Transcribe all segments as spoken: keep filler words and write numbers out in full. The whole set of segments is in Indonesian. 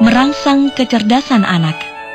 Merangsang kecerdasan anak.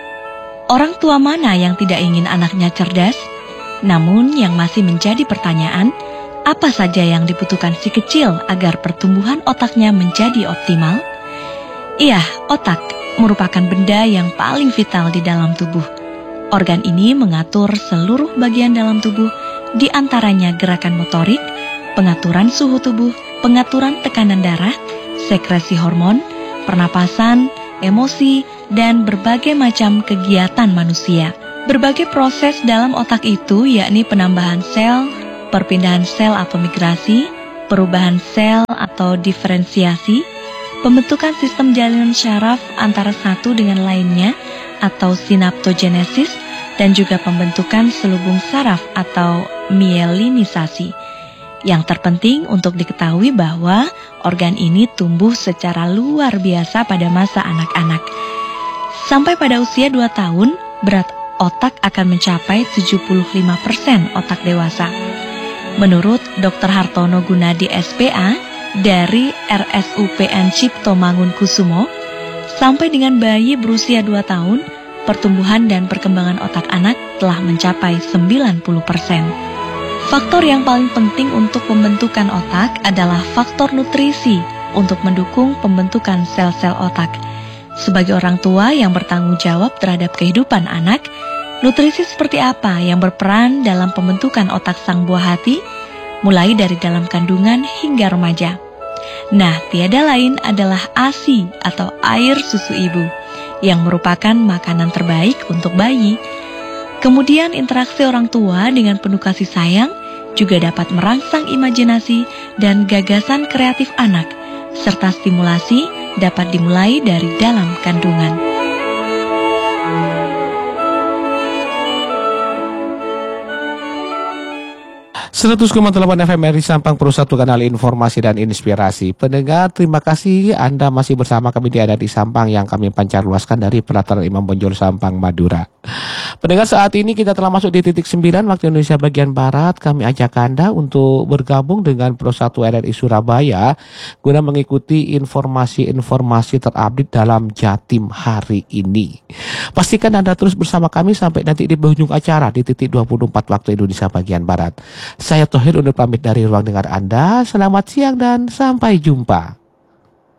Orang tua mana yang tidak ingin anaknya cerdas? Namun yang masih menjadi pertanyaan, apa saja yang dibutuhkan si kecil agar pertumbuhan otaknya menjadi optimal? Iya, otak merupakan benda yang paling vital di dalam tubuh. Organ ini mengatur seluruh bagian dalam tubuh, di antaranya gerakan motorik, pengaturan suhu tubuh, pengaturan tekanan darah, sekresi hormon, pernapasan, emosi, dan berbagai macam kegiatan manusia. Berbagai proses dalam otak itu yakni penambahan sel, perpindahan sel atau migrasi, perubahan sel atau diferensiasi, pembentukan sistem jalinan syaraf antara satu dengan lainnya atau sinaptogenesis, dan juga pembentukan selubung saraf atau mielinisasi. Yang terpenting untuk diketahui bahwa organ ini tumbuh secara luar biasa pada masa anak-anak. Sampai pada usia dua tahun, berat otak akan mencapai tujuh puluh lima persen otak dewasa. Menurut dokter Hartono Gunadi S P A dari R S U P N Cipto Mangunkusumo, sampai dengan bayi berusia dua tahun, pertumbuhan dan perkembangan otak anak telah mencapai sembilan puluh persen. Faktor yang paling penting untuk pembentukan otak adalah faktor nutrisi untuk mendukung pembentukan sel-sel otak. Sebagai orang tua yang bertanggung jawab terhadap kehidupan anak, nutrisi seperti apa yang berperan dalam pembentukan otak sang buah hati, mulai dari dalam kandungan hingga remaja? Nah, tiada lain adalah A S I atau air susu ibu, yang merupakan makanan terbaik untuk bayi. Kemudian interaksi orang tua dengan penuh kasih sayang juga dapat merangsang imajinasi dan gagasan kreatif anak, serta stimulasi dapat dimulai dari dalam kandungan. seratus koma delapan F M R I Sampang, Pro satu kanal informasi dan inspirasi. Pendengar, terima kasih Anda masih bersama kami di Ada di Sampang yang kami pancarluaskan dari Pelataran Imam Bonjol Sampang, Madura. Pendengar, saat ini kita telah masuk di titik sembilan waktu Indonesia bagian Barat. Kami ajak Anda untuk bergabung dengan Pro satu R R I Surabaya guna mengikuti informasi-informasi terupdate dalam Jatim hari ini. Pastikan Anda terus bersama kami sampai nanti di penghujung acara di titik dua puluh empat waktu Indonesia bagian Barat. Saya Tohir undur pamit dari ruang dengar Anda. Selamat siang dan sampai jumpa.